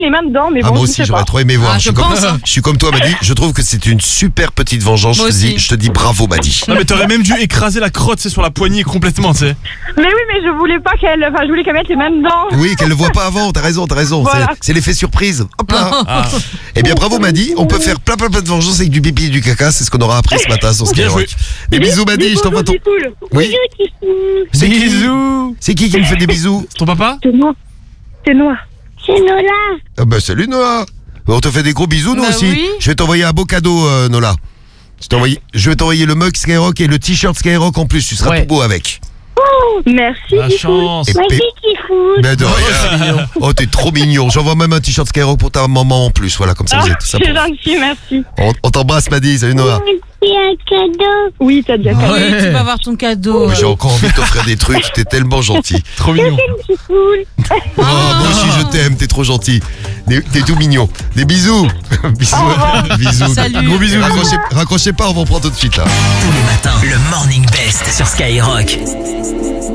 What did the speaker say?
les mains dedans, mais bon, moi je aussi sais j'aurais pas. trop aimé voir. Ah, je pense. Je suis comme toi, Madi. Je trouve que c'est une super petite vengeance. Moi aussi. Je te dis bravo, Madi. Non mais t'aurais même dû écraser la crotte, c'est sur la poignée complètement, tu sais. Mais oui, mais je voulais pas qu'elle, enfin, je voulais qu'elle mette les mains dedans. Oui, qu'elle le voit pas avant. T'as raison. Voilà. C'est l'effet surprise. Hop là. Ah. Eh bien, bravo, Madi. On peut faire plein de vengeances avec du pipi et du caca. C'est ce qu'on aura appris ce matin sur Bien Skyrock. joué. Des bisous, Madi. Je t'envoie ton. Oui. C'est qui Bisous. C'est qui me fait des bisous? Ton papa? C'est moi. C'est Noah. C'est Nola. Ah bah salut Noah. On te fait des gros bisous nous Bah aussi. oui. Je vais t'envoyer un beau cadeau Nola. Je vais t'envoyer le mug Skyrock et le t-shirt Skyrock en plus. Tu seras Ouais. tout beau avec. Merci. La chance. Et Merci, Kifou. Mais de rien. Oh t'es trop mignon. J'envoie même un t-shirt Skyrock pour ta maman en plus. Voilà comme ça Ah, vous êtes tout ça. c'est gentil, merci. On t'embrasse Madi. Salut Noah. Merci, un cadeau. Oui, t'as déjà cadeau. Oui, tu vas avoir ton cadeau. Mais j'ai encore envie de t'offrir des trucs. T'es tellement gentil. Trop mignon. Oh, moi aussi je t'aime. T'es trop gentil. T'es tout mignon. Des bisous. Bisous. Bisous. Salut. Gros bisous. Raccrochez pas. On va en prendre tout de suite là. Tous les matins, le Morning Best sur Skyrock.